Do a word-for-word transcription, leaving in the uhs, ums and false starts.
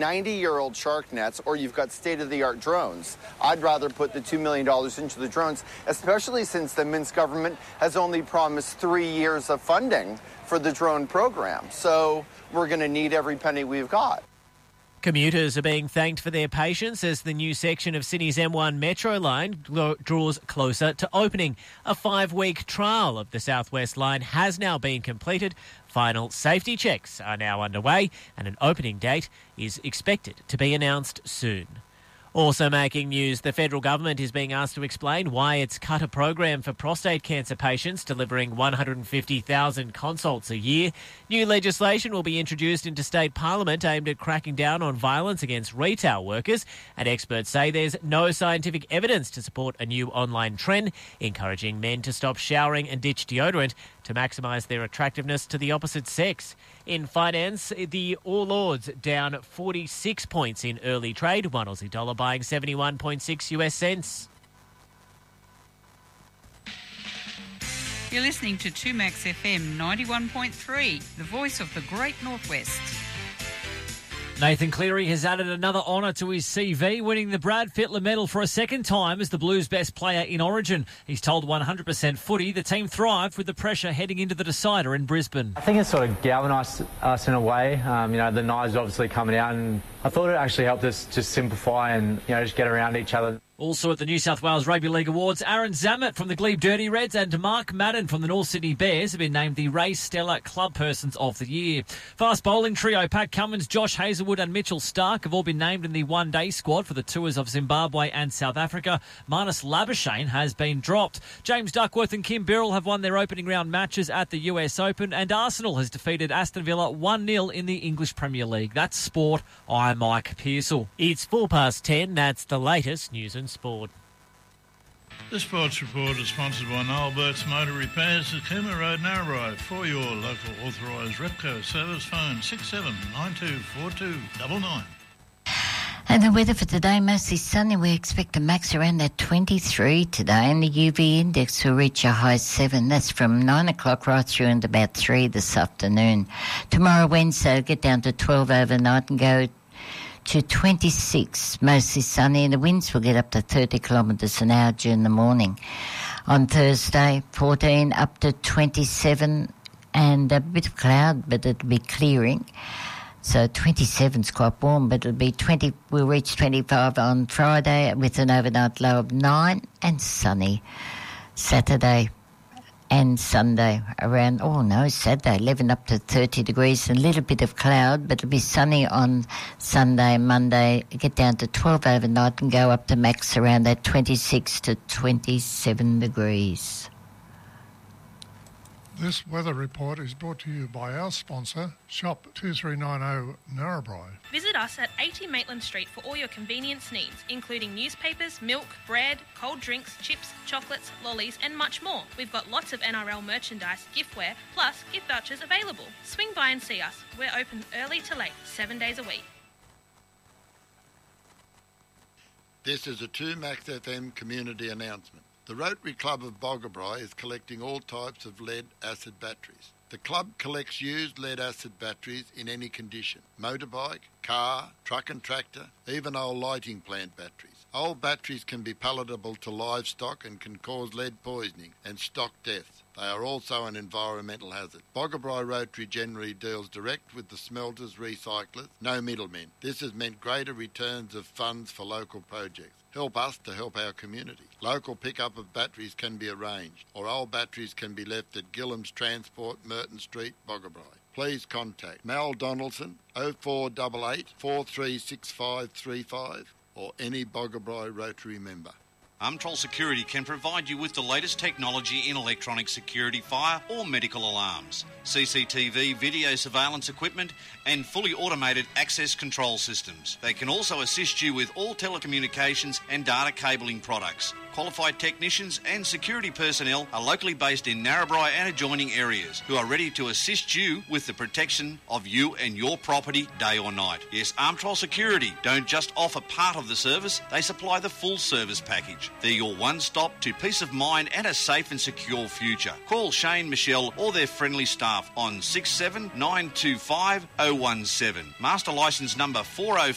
ninety-year-old shark nets, or you've got state-of-the-art drones. I'd rather put the two million dollars into the drones, especially since the Minsk government has only promised three years of funding for the drone program. So we're going to need every penny we've got. Commuters are being thanked for their patience as the new section of Sydney's M one Metro line draws closer to opening. A five-week trial of the South West line has now been completed. Final safety checks are now underway and an opening date is expected to be announced soon. Also making news, the federal government is being asked to explain why it's cut a program for prostate cancer patients, delivering one hundred fifty thousand consults a year. New legislation will be introduced into state parliament aimed at cracking down on violence against retail workers, and experts say there's no scientific evidence to support a new online trend encouraging men to stop showering and ditch deodorant to maximise their attractiveness to the opposite sex. In finance, the All Ords down forty-six points in early trade, one Aussie dollar buying seventy-one point six US cents. You're listening to two Max F M ninety-one point three, the voice of the Great Northwest. Nathan Cleary has added another honour to his C V, winning the Brad Fittler Medal for a second time as the Blues' best player in Origin. He's told one hundred percent Footy the team thrived with the pressure heading into the decider in Brisbane. I think it sort of galvanised us in a way. Um, you know, the knives obviously coming out, and I thought it actually helped us just simplify and, you know, just get around each other. Also at the New South Wales Rugby League Awards, Aaron Zammit from the Glebe Dirty Reds and Mark Madden from the North Sydney Bears have been named the Ray Stella Club Persons of the Year. Fast bowling trio Pat Cummins, Josh Hazelwood and Mitchell Stark have all been named in the one-day squad for the tours of Zimbabwe and South Africa. Marnus Labuschagne has been dropped. James Duckworth and Kim Birrell have won their opening round matches at the U S Open, and Arsenal has defeated Aston Villa one nil in the English Premier League. That's sport. I'm Mike Pearsall. It's four past ten. That's the latest news and sport. The Sports Report is sponsored by Noel Burt's Motor Repairs at Cooma Road, Narrabri. For your local authorised Repco service, phone six seven nine two four two nine nine. And the weather for today, mostly sunny. We expect a max around that twenty-three today, and the U V index will reach a high seven. That's from nine o'clock right through and about three this afternoon. Tomorrow, Wednesday, it'll get down to twelve overnight and go to twenty-six, mostly sunny, and the winds will get up to thirty kilometres an hour during the morning. On Thursday, fourteen up to twenty-seven, and a bit of cloud, but it'll be clearing. So twenty-seven's quite warm, but it'll be twenty. We'll reach twenty-five on Friday with an overnight low of nine, and sunny Saturday and Sunday around, oh no, Saturday, eleven up to thirty degrees, and a little bit of cloud, but it'll be sunny on Sunday and Monday, get down to twelve overnight and go up to max around that twenty-six to twenty-seven degrees. This weather report is brought to you by our sponsor, Shop two three nine zero Narrabri. Visit us at eighty Maitland Street for all your convenience needs, including newspapers, milk, bread, cold drinks, chips, chocolates, lollies and much more. We've got lots of N R L merchandise, giftware, plus gift vouchers available. Swing by and see us. We're open early to late, seven days a week. This is a two Max F M community announcement. The Rotary Club of Boggabri is collecting all types of lead-acid batteries. The club collects used lead-acid batteries in any condition: motorbike, car, truck and tractor, even old lighting plant batteries. Old batteries can be palatable to livestock and can cause lead poisoning and stock deaths. They are also an environmental hazard. Boggabri Rotary generally deals direct with the smelters, recyclers, no middlemen. This has meant greater returns of funds for local projects. Help us to help our community. Local pickup of batteries can be arranged, or old batteries can be left at Gillam's Transport, Merton Street, Boggabri. Please contact Mal Donaldson, oh four eight eight, four three six five three five, or any Boggabri Rotary member. Armtrol Security can provide you with the latest technology in electronic security, fire or medical alarms, C C T V, video surveillance equipment and fully automated access control systems. They can also assist you with all telecommunications and data cabling products. Qualified technicians and security personnel are locally based in Narrabri and adjoining areas who are ready to assist you with the protection of you and your property day or night. Yes, Armtrol Security don't just offer part of the service, they supply the full service package. They're your one-stop to peace of mind and a safe and secure future. Call Shane, Michelle or their friendly staff on six seven nine two five oh one seven. Master licence number four oh